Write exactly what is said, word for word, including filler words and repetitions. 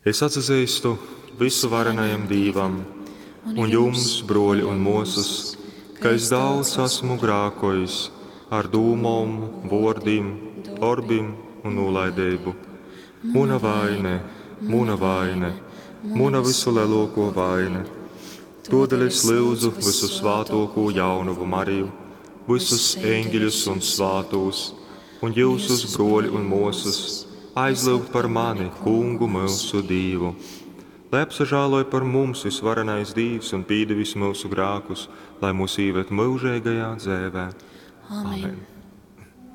Es atzīstu visu varenajam Dīvam un jums, broļi un mūsas, ka es daudz esmu grākojis ar dūmom, vārdiem, darbiem un nolaidību. Muna vaine, muna vaine, muna visu lielāko vaine. Tādēļ es lūdzu visu svātāko jaunumu Mariju, visus eņģeļus un svātos, un jūsus broļi un mūsas, aizlūgt par mani, kungu mūsu Dievu. Lai apsažāloj par mums visvarenais Dievs un pīdevis mūsu grākus, lai mūs īvet mūžīgajā dzēvē. Amen. Amen.